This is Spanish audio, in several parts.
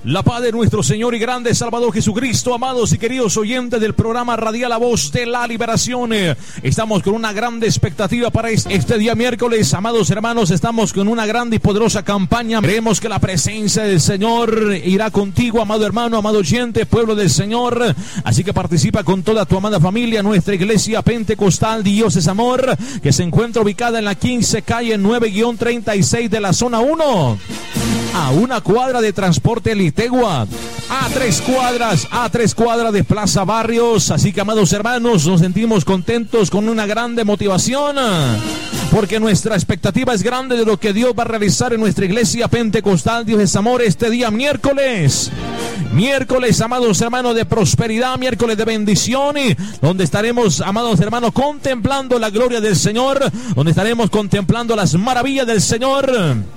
La paz de nuestro Señor y grande Salvador Jesucristo, amados y queridos oyentes del programa radial La Voz de la Liberación. Estamos con una grande expectativa para este día miércoles, amados hermanos. Estamos con una grande y poderosa campaña. Creemos que la presencia del Señor irá contigo, amado hermano, amado oyente, pueblo del Señor. Así que participa con toda tu amada familia. Nuestra iglesia pentecostal Dios es Amor, que se encuentra ubicada en la 15 calle 9-36 de la zona 1. A una cuadra de Transporte Litegua, a tres cuadras de Plaza Barrios. Así que, amados hermanos, nos sentimos contentos con una grande motivación, porque nuestra expectativa es grande de lo que Dios va a realizar en nuestra iglesia pentecostal Dios es Amor este día miércoles, amados hermanos, de prosperidad, miércoles de bendición, y donde estaremos, amados hermanos, contemplando la gloria del Señor, donde estaremos contemplando las maravillas del Señor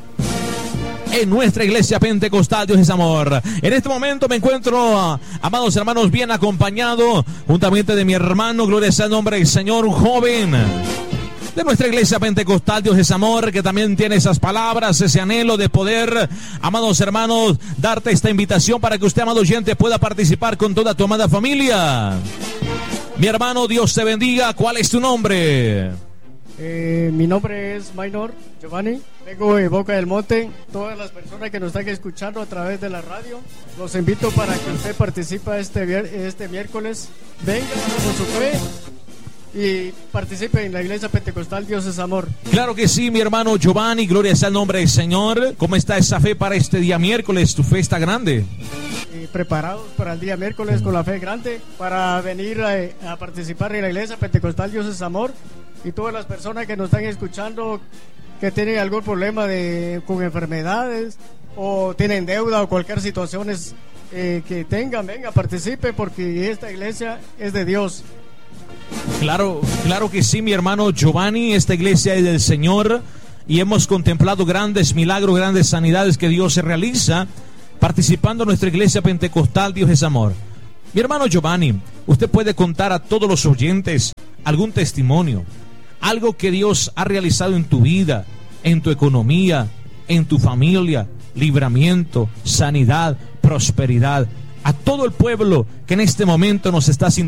en nuestra iglesia pentecostal Dios es Amor. En este momento me encuentro, amados hermanos, bien acompañado juntamente de mi hermano, gloria sea el nombre del Señor, un joven de nuestra iglesia pentecostal Dios es Amor, que también tiene esas palabras, ese anhelo de poder, amados hermanos, darte esta invitación para que usted, amado oyente, pueda participar con toda tu amada familia. Mi hermano, Dios te bendiga. ¿Cuál es tu nombre? Mi nombre es Maynor Giovanni, vengo de Boca del Monte. Todas las personas que nos están escuchando a través de la radio, los invito para que usted participe este miércoles. Venga con su fe y participe en la iglesia pentecostal Dios es Amor. Claro que sí, mi hermano Giovanni, gloria sea el nombre del Señor. ¿Cómo está esa fe para este día miércoles? ¿Tu fe está grande? Preparados para el día miércoles con la fe grande para venir a participar en la iglesia pentecostal Dios es Amor. Y todas las personas que nos están escuchando que tienen algún problema con enfermedades o tienen deuda o cualquier situación que tengan, venga, participe, porque esta iglesia es de Dios. Claro que sí, mi hermano Giovanni, esta iglesia es del Señor y hemos contemplado grandes milagros, grandes sanidades que Dios se realiza participando en nuestra iglesia pentecostal Dios es Amor. Mi hermano Giovanni, usted puede contar a todos los oyentes algún testimonio, algo que Dios ha realizado en tu vida, en tu economía, en tu familia, libramiento, sanidad, prosperidad. A todo el pueblo que en este momento nos está sintiendo